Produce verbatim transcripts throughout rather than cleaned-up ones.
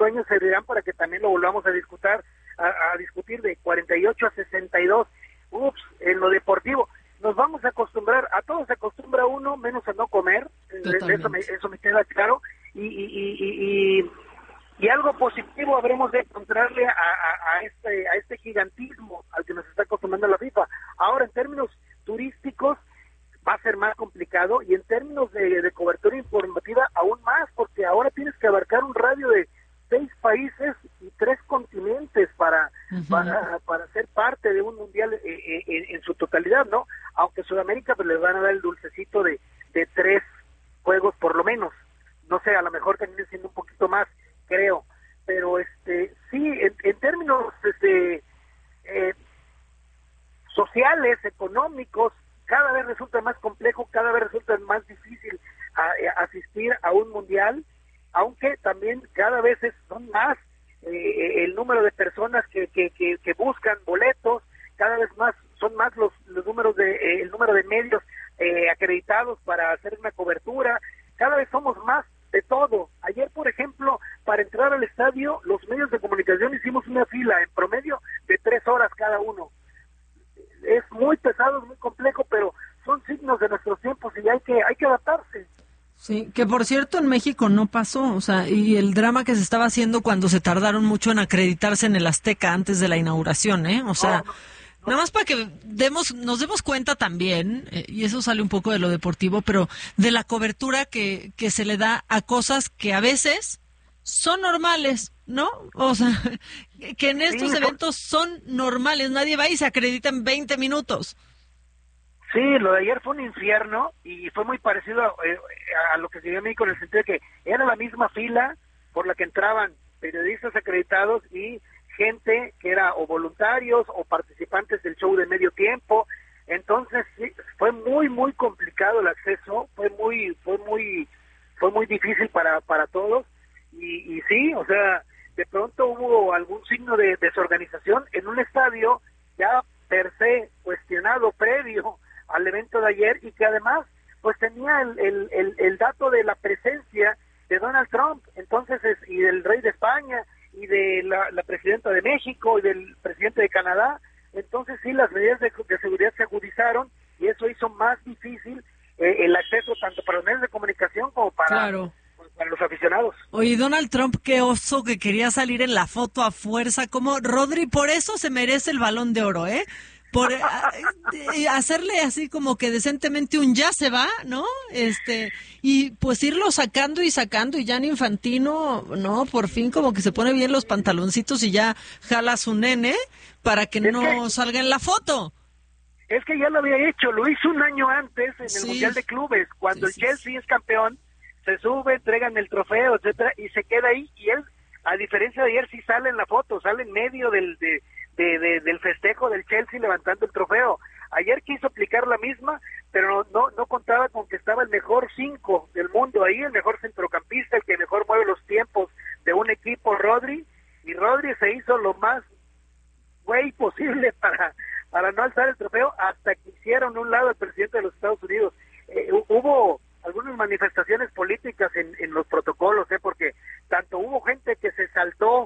sueños servirán para que también lo volvamos a discutir, a, a discutir de cuarenta y ocho a sesenta y dos. Ups, en lo deportivo. Nos vamos a acostumbrar, a todos se acostumbra uno, menos a no comer, eso me, eso me queda claro, y, y, y, y, y algo positivo habremos de encontrarle a, a, a este a este gigantismo al que nos está acostumbrando la FIFA. Ahora, en términos turísticos, va a ser más complicado, y en términos de, de cobertura informativa, aún más, porque ahora tienes que abarcar un radio de seis países y tres continentes para uh-huh. para, para ser parte de un mundial eh, eh, en, en su totalidad, ¿no? Aunque Sudamérica pues les van a dar el dulcecito de, de tres juegos por lo menos, no sé, a lo mejor termine siendo un poquito más, creo, pero este sí, en, en términos este eh, sociales, económicos, cada vez resulta más complejo, cada vez resulta más difícil a, a asistir a un mundial, aunque también cada vez es, son más eh, el número de personas que, que, que, que buscan boletos, cada vez más son más los, los números de eh, el número de medios eh, acreditados para hacer una cobertura, cada vez somos más de todo. Ayer, por ejemplo, para entrar al estadio, los medios de comunicación hicimos una fila en promedio de tres horas cada uno. Es muy pesado, es muy complejo, pero son signos de nuestros tiempos y hay que hay que adaptarse. Sí, que por cierto en México no pasó, o sea, y el drama que se estaba haciendo cuando se tardaron mucho en acreditarse en el Azteca antes de la inauguración, ¿eh? O sea, no, no, no. Nada más para que demos, nos demos cuenta también, eh, y eso sale un poco de lo deportivo, pero de la cobertura que, que se le da a cosas que a veces son normales, ¿no? O sea, que en estos sí, eventos son normales, nadie va y se acredita en veinte minutos. Sí, lo de ayer fue un infierno y fue muy parecido a, a lo que se dio en México, en el sentido de que era la misma fila por la que entraban periodistas acreditados y gente que era o voluntarios o participantes del show de medio tiempo. Entonces sí, fue muy muy complicado el acceso, fue muy fue muy fue muy difícil para para todos y, y sí, o sea, de pronto hubo algún signo de desorganización en un estadio ya per se cuestionado previo al evento de ayer y que además pues tenía el, el, el, el dato de la presencia de Donald Trump, entonces es, y del rey de España y de la, la presidenta de México y del presidente de Canadá, entonces sí, las medidas de, de seguridad se agudizaron y eso hizo más difícil eh, el acceso tanto para los medios de comunicación como para, claro. pues, para los aficionados. Oye, Donald Trump, qué oso que quería salir en la foto a fuerza, como Rodri, por eso se merece el Balón de Oro, ¿eh? Por a, hacerle así como que decentemente un ya se va, ¿no? Este, y pues irlo sacando y sacando, y Gianni Infantino, ¿no? Por fin como que se pone bien los pantaloncitos y ya jala a su nene para que es no que, salga en la foto. Es que ya lo había hecho, lo hizo un año antes en el sí. Mundial de Clubes, cuando sí, el Chelsea sí. es campeón, se sube, entregan el trofeo, etcétera, y se queda ahí, y él, a diferencia de ayer, sí sale en la foto, sale en medio del de De, de, del festejo del Chelsea levantando el trofeo. Ayer quiso aplicar la misma, pero no, no, no contaba con que estaba el mejor cinco del mundo ahí, el mejor centrocampista, el que mejor mueve los tiempos de un equipo, Rodri, y Rodri se hizo lo más güey posible para, para no alzar el trofeo hasta que hicieron un lado al presidente de los Estados Unidos. Eh, hubo algunas manifestaciones políticas en, en los protocolos, eh, porque tanto hubo gente que se saltó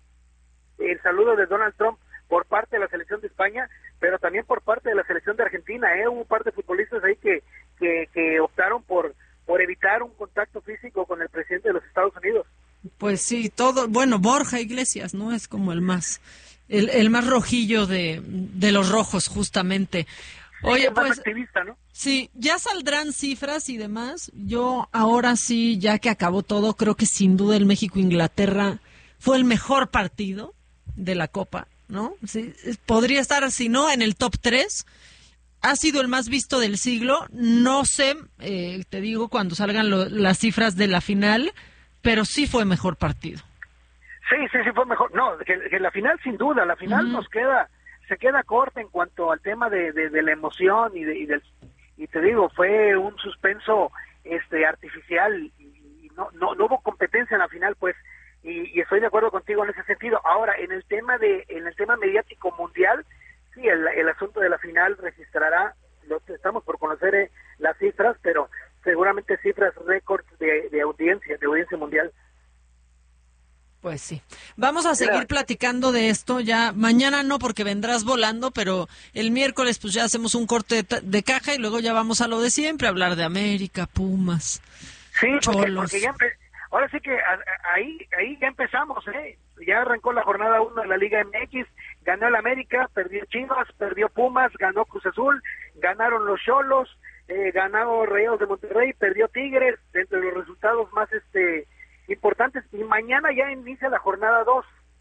el saludo de Donald Trump por parte de la selección de España, pero también por parte de la selección de Argentina, ¿eh? Hubo un par de futbolistas ahí que, que, que optaron por, por evitar un contacto físico con el presidente de los Estados Unidos. Pues sí, todo, bueno, Borja Iglesias, ¿no? Es como el más, el, el más rojillo de, de los rojos, justamente. Oye, sí, pues, más activista, ¿no? Sí, ya saldrán cifras y demás. Yo ahora sí, ya que acabó todo, creo que sin duda el México-Inglaterra fue el mejor partido de la Copa, ¿no? Sí, podría estar, si no, en el top tres. Ha sido el más visto del siglo. No sé, eh, te digo, cuando salgan lo, las cifras de la final, pero sí fue mejor partido. Sí, sí, sí fue mejor. No, que, que la final sin duda, la final uh-huh. nos queda, se queda corta en cuanto al tema de, de, de la emoción y, de, y del, y te digo, fue un suspenso este artificial y, y no, no, no hubo competencia en la final, pues. Y, y estoy de acuerdo contigo en ese sentido. Ahora, en el tema de en el tema mediático mundial, sí, el, el asunto de la final registrará, lo estamos por conocer eh, las cifras, pero seguramente cifras récords de, de audiencia, de audiencia mundial. Pues sí. Vamos a seguir Mira. platicando de esto ya. Mañana no, porque vendrás volando, pero el miércoles pues ya hacemos un corte de, de caja y luego ya vamos a lo de siempre, hablar de América, Pumas, sí, porque, Cholos. Porque ya empe- ahora sí que a, a, ahí ahí ya empezamos, ¿eh? Ya arrancó la jornada uno de la Liga M X, ganó el América, perdió Chivas, perdió Pumas, ganó Cruz Azul, ganaron los Cholos, eh, ganó Rayados de Monterrey, perdió Tigres, entre los resultados más este importantes, y mañana ya inicia la jornada dos.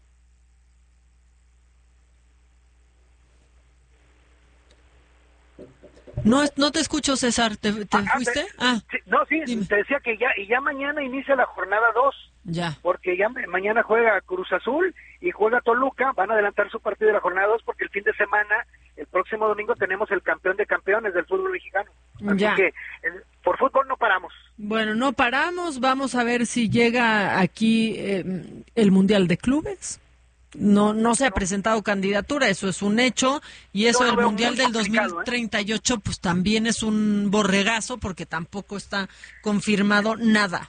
No, no te escucho, César. ¿Te, te ah, fuiste? Te, ah, sí, no, sí, dime. Te decía que ya y ya mañana inicia la jornada dos. Ya. Porque ya mañana juega Cruz Azul y juega Toluca, van a adelantar su partido de la jornada dos porque el fin de semana, el próximo domingo, tenemos el campeón de campeones del fútbol mexicano. Así ya. que eh, por fútbol no paramos. Bueno, no paramos, vamos a ver si llega aquí eh, el Mundial de Clubes. No no se ha presentado candidatura, eso es un hecho, y eso del Mundial del dos mil treinta y ocho, ¿eh? Pues también es un borregazo porque tampoco está confirmado nada.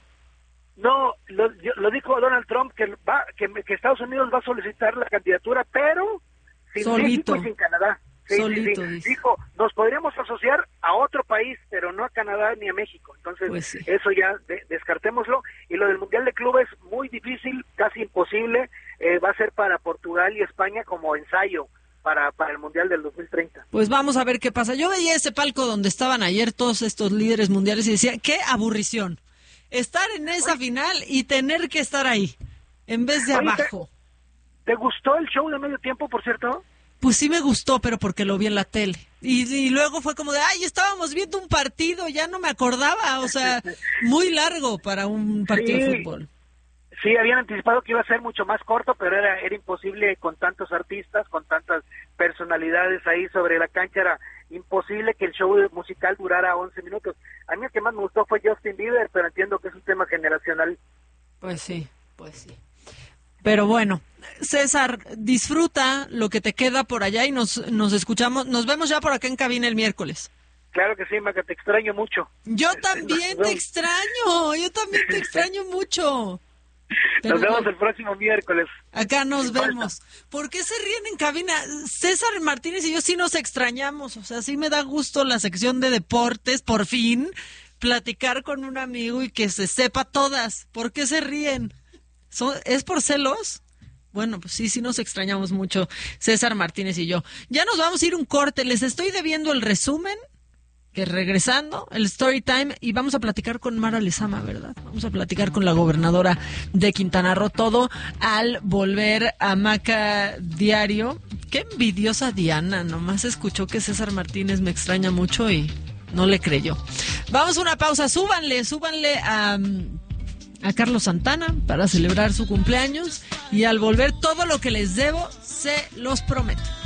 No, lo, lo dijo Donald Trump, que va que, que Estados Unidos va a solicitar la candidatura, pero sin Solito. México y sin Canadá. Sí, Solito, sí, sí. Dijo, nos podríamos asociar a otro país, pero no a Canadá ni a México. Entonces, pues sí. Eso ya de, descartémoslo. Y lo del Mundial de Clubes, muy difícil, casi imposible. Eh, va a ser para Portugal y España como ensayo para, para el Mundial del dos mil treinta. Pues vamos a ver qué pasa. Yo veía ese palco donde estaban ayer todos estos líderes mundiales y decía, qué aburrición. Estar en esa Oye, final y tener que estar ahí, en vez de Oye, abajo. ¿te, ¿Te gustó el show de medio tiempo, por cierto? Pues sí me gustó, pero porque lo vi en la tele. Y, y luego fue como de, ay, estábamos viendo un partido, ya no me acordaba. O sea, muy largo para un partido sí, de fútbol. Sí, habían anticipado que iba a ser mucho más corto, pero era, era imposible con tantos artistas, con tantas personalidades ahí sobre la cancha. Era imposible que el show musical durara once minutos. A mí el que más me gustó fue Justin Bieber, pero entiendo que es un tema generacional. Pues sí, pues sí. Pero bueno, César, disfruta lo que te queda por allá y nos, nos escuchamos, nos vemos ya por acá en cabina el miércoles. Claro que sí, Maca, te extraño mucho. Yo también te extraño, yo también te extraño mucho. Pero nos vemos el próximo miércoles. Acá nos vemos. ¿Por qué se ríen en cabina? César Martínez y yo sí nos extrañamos, o sea, sí me da gusto la sección de deportes, por fin, platicar con un amigo y que se sepa todas. ¿Por qué se ríen? ¿Es por celos? Bueno, pues sí, sí nos extrañamos mucho, César Martínez y yo. Ya nos vamos a ir un corte, les estoy debiendo el resumen, que regresando, el story time, y vamos a platicar con Mara Lezama, ¿verdad? Vamos a platicar con la gobernadora de Quintana Roo, todo al volver a Maca Diario. Qué envidiosa Diana, nomás escuchó que César Martínez me extraña mucho y no le creyó. Vamos a una pausa, súbanle, súbanle a... a Carlos Santana para celebrar su cumpleaños y al volver todo lo que les debo se los prometo.